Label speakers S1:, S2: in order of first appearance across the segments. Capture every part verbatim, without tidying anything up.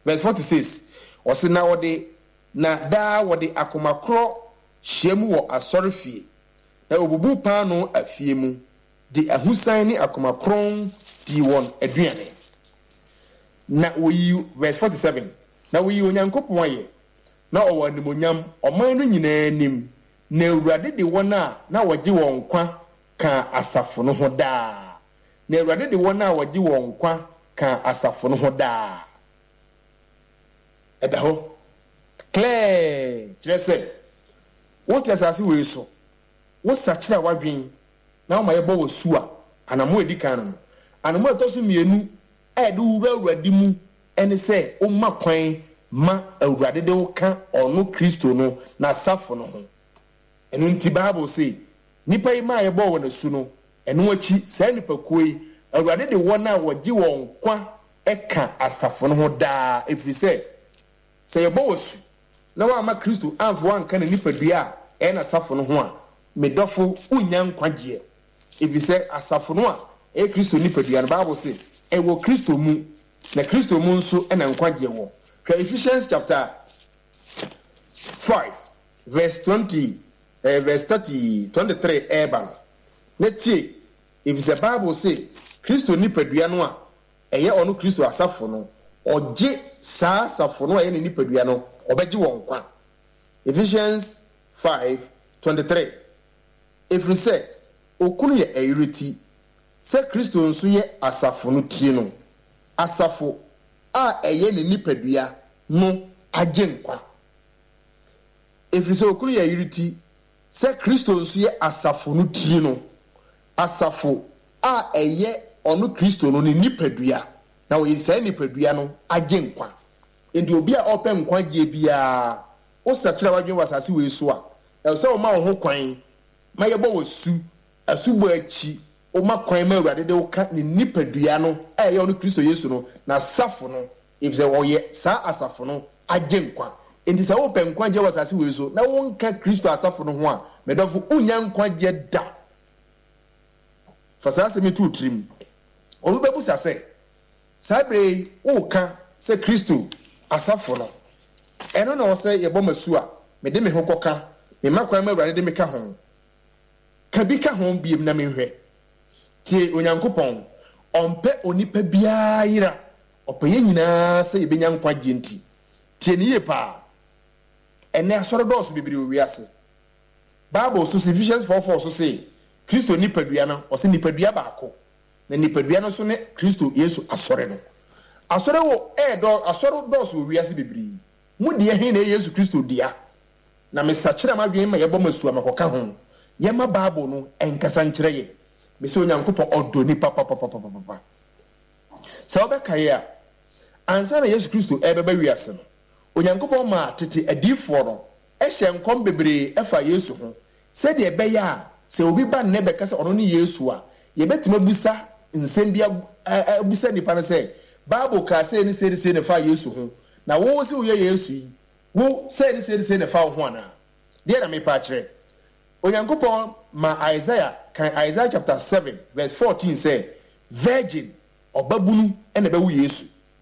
S1: verse forty-six ɔse na wɔde na daa wɔde akomakorɔ hyia mu wɔ asɔrefie na obubu paano afie mu de ahusan ne akomakorɔ di wɔn aduane na woyi verse forty-seven na woyi onyankopɔn ayɛ na ɔwɔ animonyam ɔman no nyinaa nim na Awurade de wɔn a na wɔgye wɔn kwa ka asafo no ho daa na Awurade de wɔn a wɔgye wɔn kwa ka asafo no ho daa ɛda hɔ clear kyerɛ sɛ wote asase wei so wosakyerɛ a wadwen na woma yɛbɔ wɔ su a anamo edi kan no anamo ɛtɔ so mmienu ɛde wura Awurade mu ɛne sɛ woma kwan ma Awurade de wo ka ɔno Kristo no na asafo no ho ɛno nti Bible sɛ nipa yi ma yɛbɔ wɔ n'asu no ɛno akyi saa nipa kuo yi Awurade de wɔn a wɔgye wɔn kwa ɛka asafo no ho daa ɛfiri sɛ sɛ yɛbɔ wɔ su na wɔama Kristo amfo anka ne nipadua a ɛyɛ n'asafo no ho a medɔfo unya nkwagyeɛ ɛfiri sɛ asafo no a ɛyɛ Kristo nipadua no Bible sɛ ɛwɔ Kristo mu na Kristo mu nso ɛna nkwagyeɛ wɔ hwɛ Ephesians chapter five verse twenty uh, verse thirty twenty-three ɛɛba na tie ɛfiri sɛ Bible sɛ Kristo nipadua no a ɛyɛ ɔno Kristo asafo no ɔgye saa asafo no a ɛyɛ ne nipadua no ɔbɛgye wɔn kwa Ephesians five twenty-three ɛfiri sɛ okunu yɛ ɛyereti sɛ Kristo nso yɛ asafo no tie no asafo a ɛyɛ ne nipadua no agye nkwa ɛfiri sɛ okunu yɛ ɛyereti sɛ Kristo nso yɛ asafo no tie no asafo a ɛyɛ ɔno Kristo no ne nipadua na ɔyɛ saa nipadua no agye nkwa enti obi a ɔpɛ nkwa gye biara wosakyerɛ wadwen wɔ asase wei so a ɛwɔ sɛ ɔma wo ho kwan ma yɛbɔ wɔ su asubɔ akyi ɔma kwan ma Awurade de wo ka ne nipadua no a ɛyɛ ɔno Kristo Yesu no na asafo no ɛfiri sɛ ɔyɛ saa asafo no agye nkwa enti sɛ wopɛ nkwa gye wɔ asase wei so na wonka Kristo asafo no ho a medɔfo wonya nkwa gye da fa saa asɛm tu tirim ɔno bɛbusa sɛ saa bere yi woka sɛ Kristo asafo no ɛno na ɔsɛ yɛbɔ masu a mede me ho kɔka me ma kwan ma Awurade de me ka ho ka bi ka ho biem na menhwɛ tie Onyankopɔn ɔmpɛ onipa biara yira ɔpɛ yɛ nyinaa sɛ yɛbɛnya nkwa gye nti tie ne yie paa ɛnɛ asɔre dɔɔso bebree wɔ wiase Bible so sɛ Ephesians four four so sɛ Kristo nipadua no ɔsɛ nipadua baako na nipadua no so ne Kristo Yesu asɔre no asɔre wɔ ɛɛdɔ asɔre dɔɔso wɔ wiase bebree mu deɛ hen na Yesu Kristo dia na mesakyerɛ ma dwen ma yɛbɔ masu amakɔka ho yɛma Bible no ɛnkasa nkyerɛ yɛ mesɛ Onyankopɔn ɔdɔ nipa papapapapapa sɛ wobɛka yɛ a ansa na Yesu Kristo ɛbɛba wiase no Onyankopɔn ma tete adiifoɔ no ɛhyɛ nkɔm bebree ɛfa Yesu ho sɛdeɛ ɛbɛyɛ a sɛ obi ba nnɛ bɛka sɛ ɔno ne Yesu a yɛbɛtumi abusa nsɛm bi abusa nipa no sɛ Bible ka sɛ ne sɛ ne sɛ ne fa Yesu ho na wo sɛ woyɛ Yesu yi wo sɛ ne sɛ ne sɛ ne fa wo ho ana deɛ na mepa kyerɛ Onyankopɔn ma Isaiah kan Isaiah chapter seven verse fourteen sɛ virgin ɔbabunu ɛna bɛwo Yesu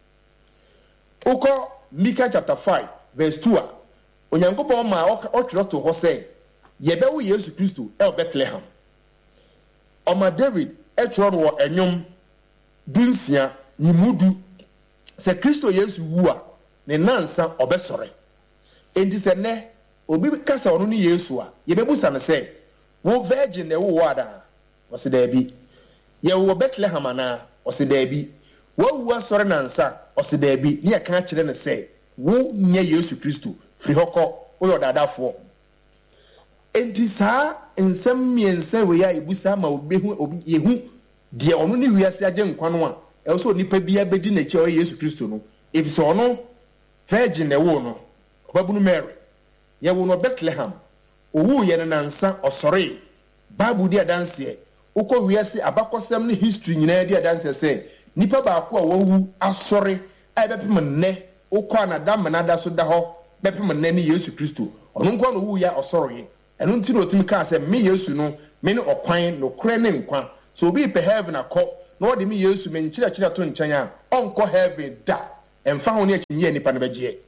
S1: ukɔ Micah chapter five verse two a Onyankopɔn ma ɔtwerɛ to hɔ sɛ yɛbɛwo Yesu Kristo ɛwɔ Bethlehem ɔma David ɛtwerɛ no wɔ ɛnwom dunsia nimudu sɛ Kristo Yesu wu a ne nansa ɔbɛsɔre enti sɛ nɛ obi kasa ɔno ne Yesu a yɛbɛbusa no sɛ wo virgin na ɛwo wɔ ada ɔsɛ daabi yɛwɔ Bethlehem anaa ɔsɛ daabi wawu asɔre nansa ɔsɛ daabi ne yɛka kyerɛ no sɛ wo nyɛ Yesu Kristo firi hɔ kɔ woyɛ ɔdaadafoɔ enti saa nsɛm mmiɛnsa wei a yɛbusa ma obi yɛhu deɛ ɔno ne wiase agye nkwa no a ɛwɔ sɛ onipa biara bɛdi n'akyi a ɔyɛ Yesu Kristo no ɛfiri sɛ ɔno virgin na ɛwo no ɔbabunu Mary yɛwo no Bethlehem owu yɛ no nansa ɔsɔre Bible di adanseɛ wokɔ wiase abakɔsɛm ne history nyinaa di adanseɛ sɛ nipa baako a wawu asɔre a ɛbɛpem nnɛ wokɔ anada manada so da hɔ bɛpem nnɛ ne Yesu Kristo ɔno nkwa no owu yɛ ɔsɔre ɛno nti na otumi kaa sɛ me Yesu no me ne ɔkwan nokorɛ ne nkwa so obi pɛ heaven akɔ na ɔde me Yesu me nkyerɛkyerɛ to nkyɛn a ɔnkɔ heaven da emfa ho ne akinye nipa ne begye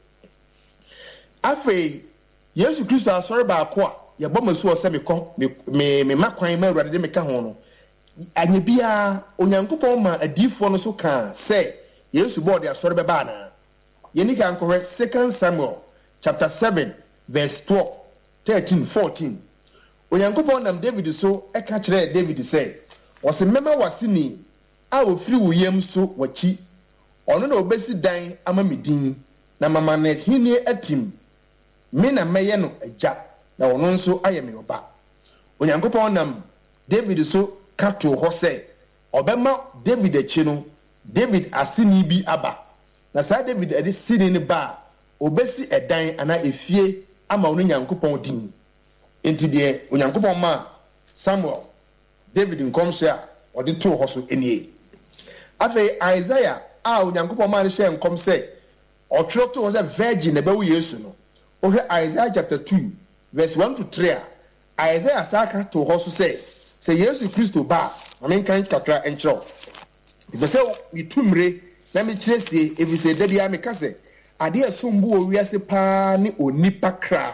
S1: afei Yesu Kristo asori ba ko a ye bɔ masu ose me ko me me makwan ma awurade de me ka ho no anye bia onyankopɔn ma adifo no so ka say Yesu bɔ de asori be ba na ye ni kan correct Second Samuel chapter seven verse twelve, thirteen, fourteen. Onyankopɔn nam David so e ka kire David say wose mema wasini a ofiri wuyem so wachi ono na obesi dan ama medin na mama na hini atim me na meye no agya na ono nso aye me oba Onyankopɔn nam David so ka to ho say obema David achi no David asini bi aba na sa David ade sini ne ba obesi edan ana efie ama ono Nyankopɔn din enti de Onyankopɔn ma Samuel David nkomhye a ode to ho so enie afei Isaiah a Onyankopɔn ma ne hye nkom sɛ ɔtwerɛ to ho sɛ virgin na bawo Yesu no ohwe Isaiah chapter two verse one to three a Isaiah saka to ho so sɛ sɛ Yesu Kristo ba amen kan kakra enkyerɛ be sɛ mitumre na me kyerɛ sie efisɛ da bia me ka sɛ ade esombu o wiase pa ne onipa kra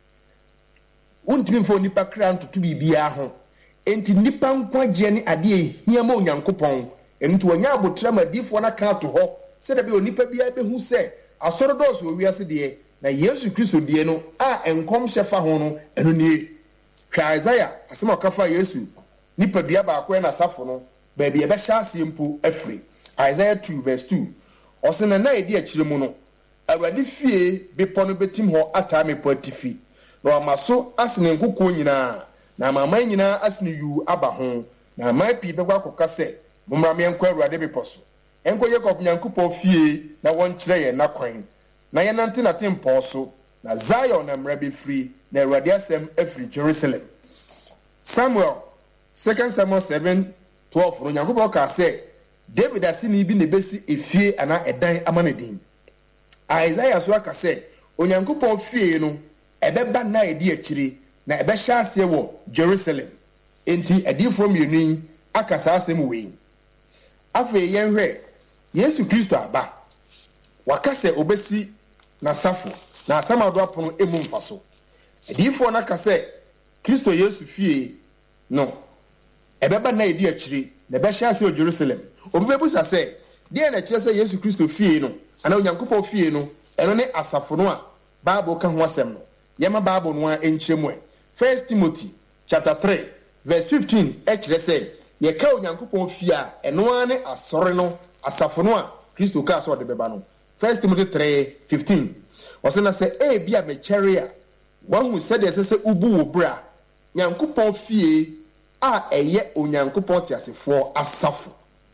S1: untimi mfo nipa kra ntutu bibia ho enti nipa nkwagye ne ade ehia ma Onyankopɔn enti wanya abotra madifo na ka to ho sɛ da bia onipa bia behu sɛ asɔredos o wiase de na Yesu Kristo de no a enkom hye fa ho no eno nie hwa Isaiah asema okafa Yesu nipa dua ba akwa na safo no ba bia be hya asempo afri Isaiah two verse two ɔsena na edi akire mu no awade fie bepo no betim ho ata me potifi na amaso asene nkoko nyina na mama nyina asene yu aba ho na mapi begwa koka sɛ momra me enko awade bepo so enko Jacob Nyankopɔn fie na won kyerɛ ye na kwan na ye nante na tempo so na Zion na mra be free na awade asem afri Jerusalem Samuel Second Samuel seven twelve no Nyankopɔn ka sɛ David asini bi ne besi efie ana edan amanedin Isaiah so aka sɛ Onyankopɔn fie no ebeba na edi akire na ebe hya ase wo Jerusalem enti adifo mienu aka sa asem wei afei yenhwe Yesu Kristo aba waka sɛ obesi na safo na asamado apono emu mfaso adifo na aka sɛ Kristo Yesu fie no ebeba na edi akire na ebe hya ase wo Jerusalem obebusa sɛ de na kyerɛ sɛ Yesu Kristo fie no ana Onyankopɔn fie no eno ne asafo no a Bible ka ho asɛm no yema Bible no a enkyeremu e First Timothy chapter three verse fifteen e kyerɛ sɛ ye ka Onyankopɔn fie a eno a ne asɔre no asafo no a Kristo ka so de beba no First Timothy three fifteen ɔsɛ na sɛ e bia me kyere a wahu sɛ de sɛ sɛ ubu wo bra Nyankopɔn fie a ɛyɛ Onyankopɔn tiasefo asafo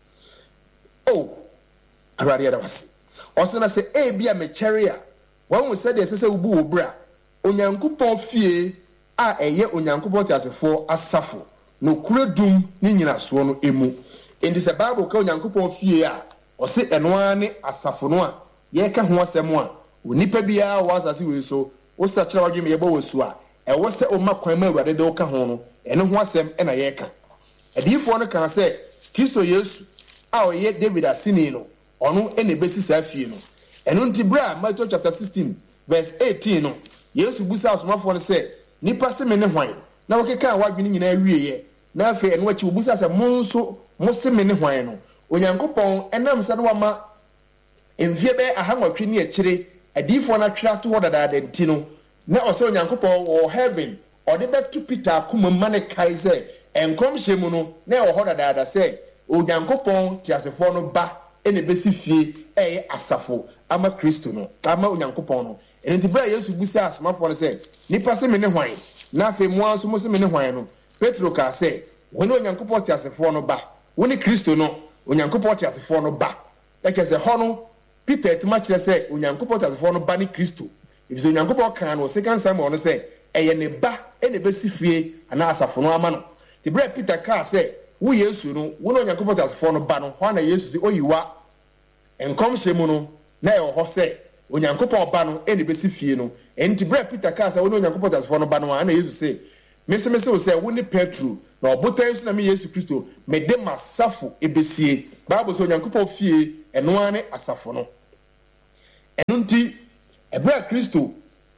S1: oh awurade da wase ɔsɛ sɛ e bia me kyere a wahu sɛ de sɛ sɛ ubu wo bra Onyankopɔn fie a ɛyɛ Onyankopɔn tiasefo asafo no kure dum ni nyina so no emu indi sɛ Bible ka Onyankopɔn fie a ɔsɛ ɛno ne asafo no a ye ka ho asɛm a onipa bia wa asase we so wo sa kyerɛ wadwe me ye bɔ wasu a ɛwɔ sɛ o ma kwan ma awurade de wo ka ho no ɛno ho asɛm ɛna ye ka adifo no kan sɛ Kristo Yesu a ɔyɛ David asini no ɔno ene besi sa fie no ɛno nti bra Matthew chapter sixteen verse eighteen no Yesu busa asomafo no sɛ nipa se me ne hwan na wɔkeka wadwene nyina wie ye na afei ɛno akyi busa sɛ mo nso mo se me ne hwan no Onyankopɔn enam sɛ no wama emfie be ahanwatwe ne akire adifo na twera to hodadaada nti no na ɔsɛ Onyankopɔn wɔ heaven ɔde beto Peter akoma mane kai sɛ enkom hyemu no na ɛwɔ hodadaada sɛ Onyankopɔn tiasefo no ba ene besi fie ɛyɛ asafo ama Kristo no ama Onyankopɔn no enti bra Yesu busa asomafo no sɛ nipa se me ne hwan na afei mo anso mo se me ne hwan no Petro ka sɛ wone Onyankopɔn tiasefo no ba wone Kristo no Onyankopɔn tiasefo no ba ɛkyɛ sɛ hɔ no Peter tuma kyerɛ sɛ Onyankopɔn tiasefo no ba ne Kristo efisɛ Onyankopɔn kan no Second Samuel no sɛ ɛyɛ ne ba ene besi fie ana asafo no ama no te bra Peter ka sɛ wo Yesu no wone Onyankopɔn tiasefo no ba no hɔ na Yesu sɛ oyiwa enkom hyemu no na ɛwɔ hɔ sɛ Onyankopɔn ba no ene besi fie no enti bra Peter ka sɛ wone Onyankopɔn tiasefo no ba no ana Yesu sɛ mese mese wo sɛ wone Petro na obotan so na me Yesu Kristo me de masafo ebesie Bible so Onyankopɔn fie eno ane asafo no Enunti ebra Kristo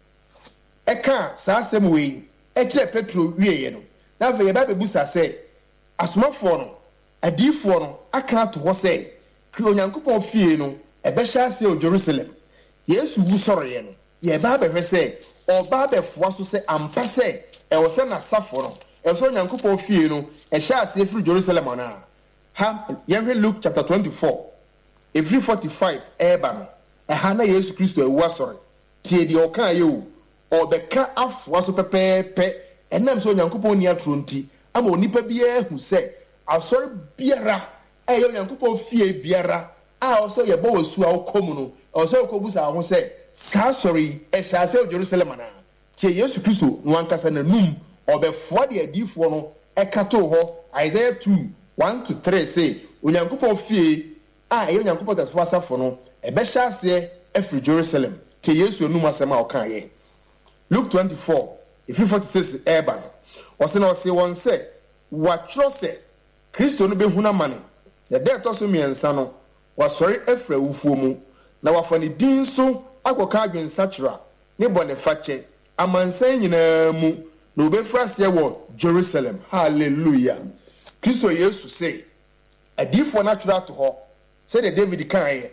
S1: eka saa asem we ekire Petro wieye no na fe ye ba bebusa se asomafo no adifo no aka ato ho se Onyankopɔn fie no ebehya ase o Jerusalem Yesu wu sɔre no ye ba behwe se oba befoa so se ampa se e wo se na safo no e so Onyankopɔn fie no ehya ase firi Jerusalem ana ha yɛhwɛ Luke chapter twenty-four every forty-five eba no eha na Yesu Kristo ewu asɔre tie de oka ye o obeka afoa so pepepe enam so Onyankopɔn ni atro nti ama onipa bia hu se asɔre biara eyo Onyankopɔn fie biara a also ye bo wasu a okomu no also okobusa ho se saa asɔre ehya ase Jerusalem ana tie Yesu Kristo no ankasa na num obefoa de adifo no ekato ho Isaiah two one to three say Onyankopɔn fie a eyo Onyankopɔn tasfo asafo no ebehya ase efri Jerusalem tie Yesu num asema okan ye Luke twenty-four if forty-six eba ose na ose won se watro se Kristo no behuna mane the day to so miensa no wasori efra wufuo mu na wafani din so akoka adwensachra ne bone fache amansan nyina mu na obefra se wo Jerusalem hallelujah Kristo Yesu say adifo na twira to ho say the David kan ye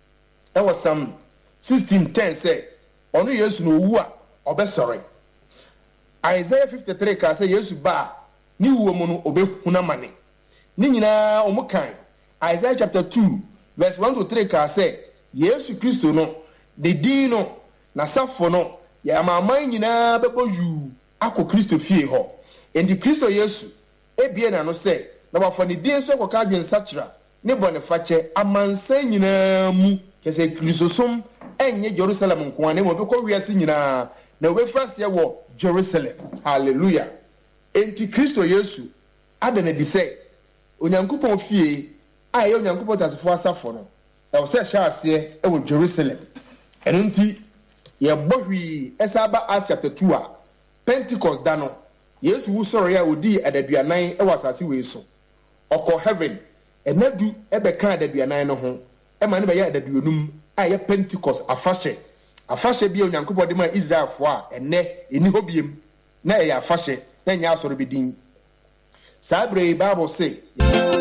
S1: e was Psalm sixteen ten say onu Yesu no wu a obesori Isaiah fifty-three ka say Yesu ba ni wuo mu no obehuna mane ni nyina omukan Isaiah chapter two verse one to three ka say Yesu Kristo no de din no na safo no ya maman nyina bebo yu akọ Kristo fie ho enti Kristo Yesu ebie na no say na wafo ne din so akoka adwensachra ne bone fache amansan nyina mu kese Kristo som enye Jerusalem nko ane mo beko wiase nyina na obefrase wo Jerusalem hallelujah enti Kristo Yesu adana di say Onyankopɔn fie a ye Onyankopɔn tasfo asafo no e wo se hya ase e wo Jerusalem enunti ye bohwi esaba Acts chapter two a Pentecost da no Yesu wu soro ya odi adaduanan e wasase we so oko heaven enadu e be kan adaduanan no ho e ma ne be ya adaduonum a ye Pentecost afahye afahye bi Onyankopɔn de ma Israelfo a enne eni hobiem na e ya afahye na nya asoro bedin Sabre Bible say